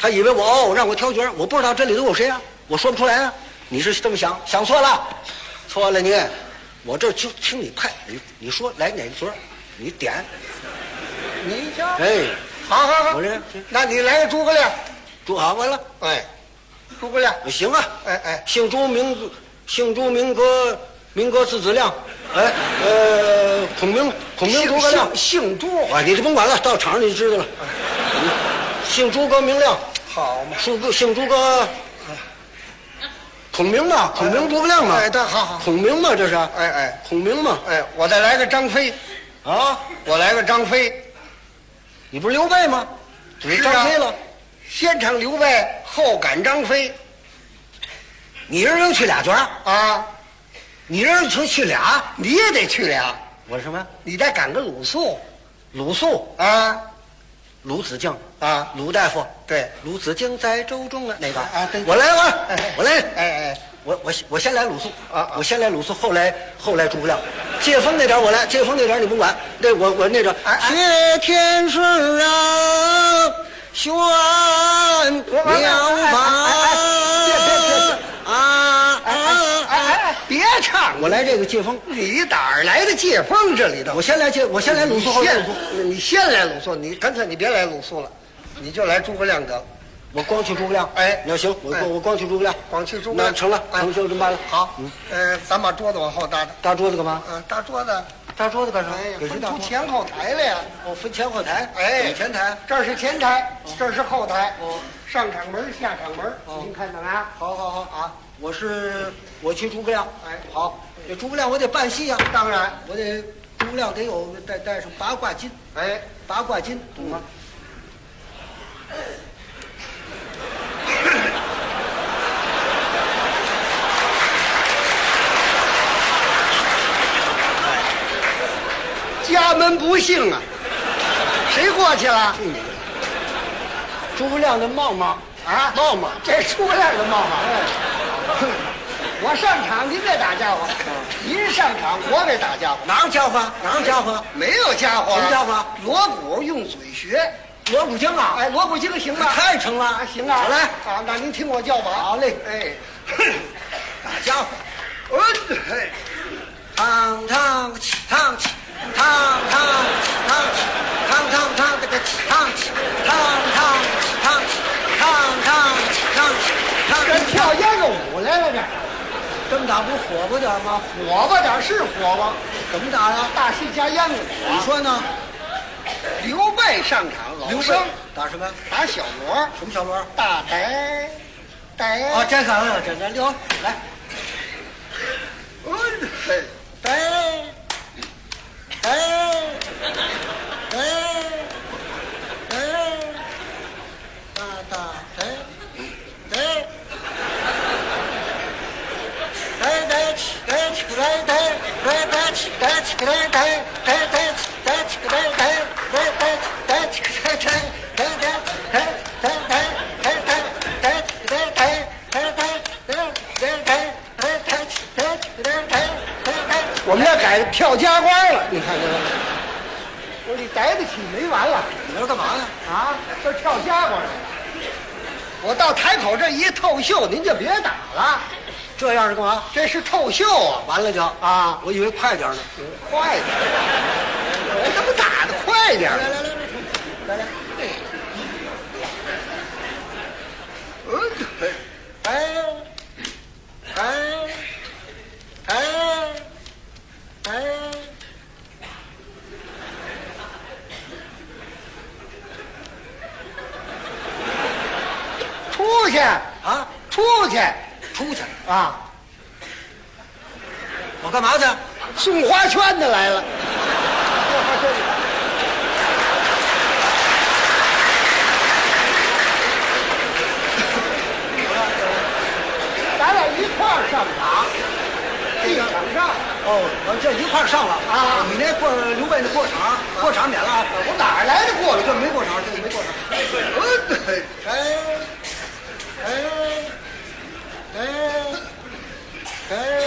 他以为我让我挑角，我不知道这里头有谁啊，我说不出来啊。你是这么想，想错了，错了你，我这就听你派，你说来哪个角，你点， 你瞧， 哎， 好， 我这， 那你来个诸葛亮， 朱好完了， 哎，诸葛亮， 行啊， 哎， 姓朱名哥字子亮，哎，孔明诸葛亮， 姓朱啊，你就甭管了，到场上你就知道了。姓诸葛明亮， 好嘛， 姓诸葛，孔明嘛，孔明诸葛亮嘛， 哎，对，好， 孔明嘛，这是， 哎， 孔明嘛， 哎，我再来个张飞， 啊， 我来个张飞， 你不是刘备吗？你张飞了， 先唱刘备，后赶张飞， 你一人去俩角啊， 你一人去俩， 你也得去俩， 我什么？ 你得赶个鲁肃， 鲁肃啊， 鲁子敬啊， 鲁大夫， 对， 鲁子敬在舟中啊，那个啊，对， 我来吧，我来， 哎， 我先来鲁肃啊， 我先来鲁肃，后来诸葛亮，借风那点我来，借风那点你甭管，那我那个雪天水啊，玄妙法别唱， 我来这个借风， 你哪儿来的借风？这里头， 我先来鲁肃，后来鲁肃， 你先来鲁肃，你干脆你别来鲁肃了，你就来诸葛亮得。 我光去诸葛亮， 哎， 那行，我光去诸葛亮， 光去诸葛亮， 那成了，就这么办了。 好，咱把桌子往后搭搭。 搭桌子干嘛？ 搭桌子。 搭桌子干啥？ 给谁搭？分出前后台了呀。 哦，分前后台。 哎， 前台， 这是前台，这是后台。哦，上场门，下场门。您看到没？ 好啊。我去诸葛亮。 哎， 好，这诸葛亮我得扮戏呀。 当然， 我得诸葛亮得有带上八卦金。 哎， 八卦金，懂吗？ 家门不幸啊，谁过去了？ 诸葛亮的帽帽啊， 帽帽， 这诸葛亮的帽帽。我上场，您给打家伙；您上场，我给打家伙。 哪有家伙？哪有家伙？ 没有家伙。 什么家伙？ 锣鼓用嘴学。 锣鼓经啊！ 哎，锣鼓经行吗？ 太成了， 行啊！ 好来啊，那您听我叫吧。 好嘞， 哎， 打家伙， 嘿， 汤汤起汤起，汤汤起汤起，汤汤汤这个起汤起，汤汤起汤起，汤汤起汤起， 跟跳秧歌舞来了这。 这么打不火爆点吗？ 火爆点是火爆， 怎么打呀？ 大戏加秧歌舞。 你说呢？ 刘备上场，老生打什么？ 打小锣。 什么小锣？ 大呆呆。 啊，这个这溜来。 嘿， 呆呆呆呆，大大呆呆呆呆起呆起来呆呆呆起呆起来呆呆呆起呆起来呆呆呆呆起呆呆呆呆呆呆呆呆呆呆起呆呆呆呆我们这改跳家官了，你看这个，我说你逮得起没完了， 你这干嘛呢？ 啊，这跳家官了。我到台口这一透秀，您就别打了， 这样是干嘛？ 这是透秀啊！ 完了就啊， 我以为快点呢， 快点，我怎么打的快点？ 来， 出去啊， 出去啊！ 我干嘛去？ 送花圈的来了。咱俩一块儿上场，一场上。 哦，我这一块儿上了啊！ 你那刘备那过场免了啊！ 我哪儿来的过了？ 这没过场，这没过场。哎。